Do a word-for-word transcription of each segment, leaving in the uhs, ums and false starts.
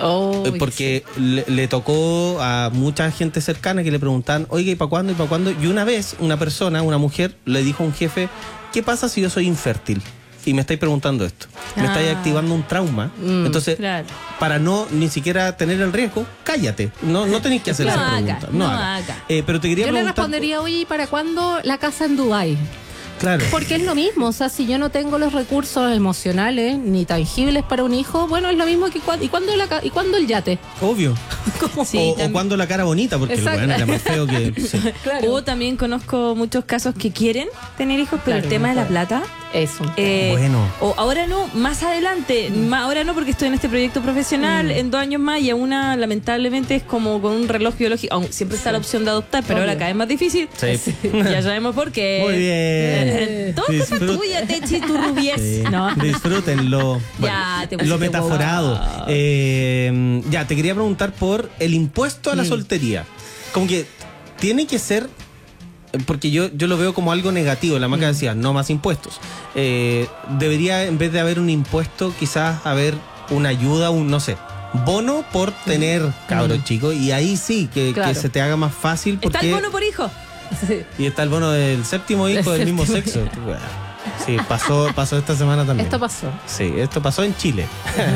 Oh, eh, porque sí. le, le tocó a mucha gente cercana que le preguntaban, oiga, ¿y para cuándo? ¿Y para cuándo? Y una vez una persona, una mujer, le dijo a un jefe, ¿qué pasa si yo soy infértil? Y me estáis preguntando esto. Me Ah. estáis activando un trauma. Mm, Entonces, claro. para no ni siquiera tener el riesgo, cállate. No, no tenéis que hacer No esa haga, pregunta. no haga. haga. Eh, pero te quería Yo le preguntar. respondería, oye, ¿y para cuándo la casa en Dubái? Claro. Porque es lo mismo, o sea, si yo no tengo los recursos emocionales ni tangibles para un hijo, bueno, es lo mismo que cuando, ¿y cuándo, la, ca- ¿y cuándo el yate? Obvio. Sí, o, o también. cuando la cara bonita, porque Exacto. el weón era más feo que. Sí. Claro. O también conozco muchos casos que quieren tener hijos, pero Claro, el tema no de la puede. plata. Es un eh, Bueno. O ahora no, más adelante. Ma- ahora no, porque estoy en este proyecto profesional Mm. en dos años más y a una, lamentablemente, es como con un reloj biológico. Aún siempre está la opción de adoptar, pero Obvio. ahora cada vez más difícil. Sí. Ya sabemos por qué. Muy bien. Eh, Todo es culpa Disfrut- tuya, Techi, tu rubiez. Sí. No. Disfrútenlo. Ya, te lo pusiste metaforado. boba. Eh, ya, te quería preguntar por el impuesto a la Mm. soltería. Como que tiene que ser. Porque yo, yo lo veo como algo negativo. La maca decía, no más impuestos. Eh, debería, en vez de haber un impuesto, quizás haber una ayuda, un, no sé, bono por tener cabros chicos. Y ahí sí, que, Claro. que se te haga más fácil. Porque, ¿Está el bono por hijo? Sí. Y está el bono del séptimo hijo El del mismo séptimo. sexo. Bueno, sí, pasó, pasó esta semana también. Esto pasó. Sí, esto pasó en Chile.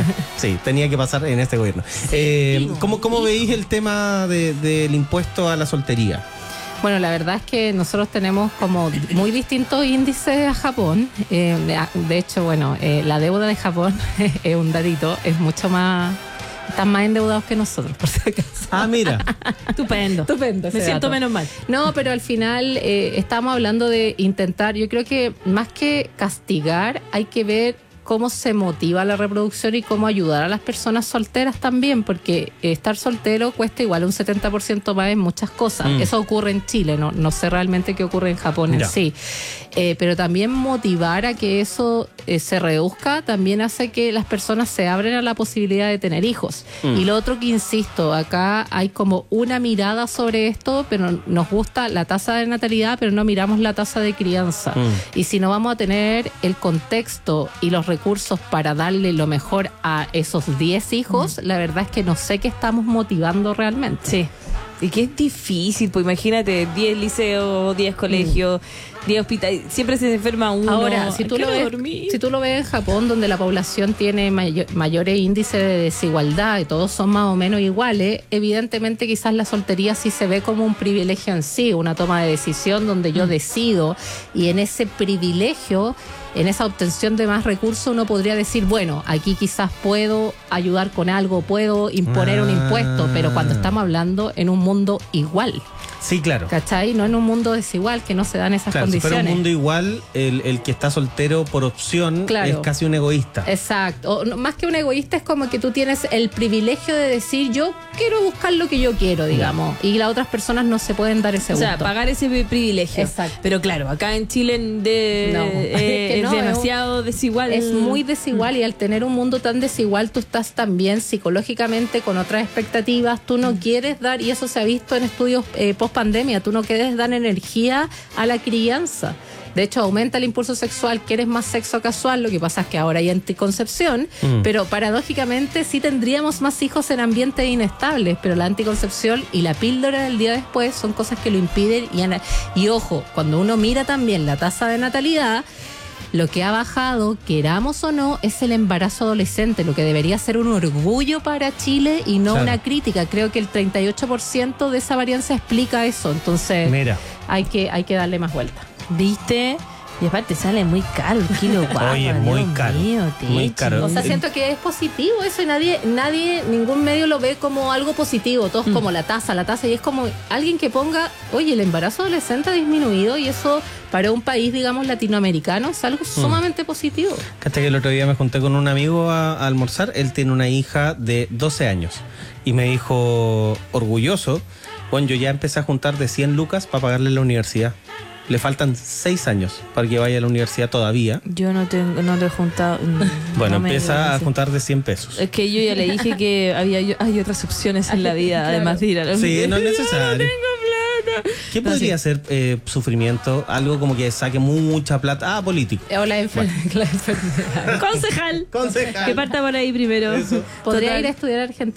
Sí, tenía que pasar en este gobierno. Eh, ¿Cómo, cómo veis el tema de- del impuesto a la soltería? Bueno, la verdad es que nosotros tenemos como muy distintos índices a Japón. Eh, de, de hecho, bueno, eh, la deuda de Japón es un datito, es mucho más... Están más endeudados que nosotros, por si acaso. Ah, mira. Estupendo. Estupendo. Me ese siento dato. menos mal. No, pero al final eh, estamos hablando de intentar, yo creo que más que castigar, hay que ver cómo se motiva la reproducción y cómo ayudar a las personas solteras también, porque eh, estar soltero cuesta igual un setenta por ciento más en muchas cosas. Mm. Eso ocurre en Chile, no, no sé realmente qué ocurre en Japón en Ya. sí. Eh, pero también motivar a que eso eh, se reduzca también hace que las personas se abren a la posibilidad de tener hijos. Mm. Y lo otro que insisto, acá hay como una mirada sobre esto, pero nos gusta la tasa de natalidad, pero no miramos la tasa de crianza. Mm. Y si no vamos a tener el contexto y los recursos para darle lo mejor a esos diez hijos, la verdad es que no sé qué estamos motivando realmente. Sí. Y que es difícil, pues imagínate, diez liceos, diez colegios, diez hospitales, siempre se enferma uno. Ahora, si tú, lo Quiero ves, dormir. si tú lo ves en Japón, donde la población tiene mayo- mayores índices de desigualdad y todos son más o menos iguales, evidentemente quizás la soltería sí se ve como un privilegio en sí, una toma de decisión donde yo decido, y en ese privilegio, en esa obtención de más recursos, uno podría decir, bueno, aquí quizás puedo ayudar con algo, puedo imponer un Ah. impuesto, pero cuando estamos hablando en un mundo igual, Sí, claro. ¿cachai? No en un mundo desigual, que no se dan esas Claro, si condiciones. fuera un mundo igual, el, el que está soltero por opción Claro. es casi un egoísta. Exacto. O, no, más que un egoísta, es como que tú tienes el privilegio de decir, yo quiero buscar lo que yo quiero, digamos, y las otras personas no se pueden dar ese O sea, gusto. pagar ese privilegio. Exacto. Pero claro, acá en Chile de, No. eh, Es que es no, es un- demasiado desigual. Es muy desigual, y al tener un mundo tan desigual, tú estás también psicológicamente con otras expectativas, tú no quieres dar, y eso se ha visto en estudios eh, post pandemia, tú no quieres dar energía a la crianza. De hecho, aumenta el impulso sexual, quieres más sexo casual, lo que pasa es que ahora hay anticoncepción, Mm. pero paradójicamente sí tendríamos más hijos en ambientes inestables, pero la anticoncepción y la píldora del día después son cosas que lo impiden. Y, ana- y ojo, cuando uno mira también la tasa de natalidad, lo que ha bajado, queramos o no, es el embarazo adolescente, lo que debería ser un orgullo para Chile y no Claro. una crítica. Creo que el treinta y ocho por ciento de esa varianza explica eso, entonces Mira. hay que, hay que darle más vuelta. ¿Viste? Y aparte sale muy caro el kilo guapa. Oye, muy Dios caro, mío, muy Techi. caro. O sea, Eh, siento que es positivo eso, y nadie, nadie, ningún medio lo ve como algo positivo, todos como la tasa, la tasa, y es como alguien que ponga, oye, el embarazo adolescente ha disminuido, y eso para un país, digamos, latinoamericano es algo sumamente positivo. Hasta que el otro día me junté con un amigo a, a almorzar. Él tiene una hija de doce años y me dijo, orgulloso, bueno, yo ya empecé a juntar de cien lucas para pagarle la universidad. Le faltan seis años para que vaya a la universidad todavía. Yo no tengo, no lo he juntado. mm, Bueno, no me empieza digo, a sí. juntar de cien pesos. Es que yo ya le dije que había hay otras opciones en la vida, Claro. además de ir a la Sí, no es universidad. necesario. Yo no tengo plata. ¿Qué No, podría sí. ser eh, sufrimiento? Algo como que saque mucha plata. Ah, político. O la, enfer- la enfermedad. Concejal. Concejal. Que parta por ahí primero. Eso. Podría Total. ir a estudiar a Argentina.